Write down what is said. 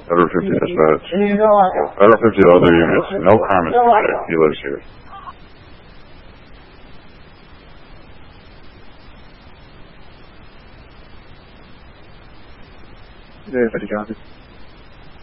Edward 50 dispatch. Edward 50 to other units. No crime is committed. He lives here. Very copy.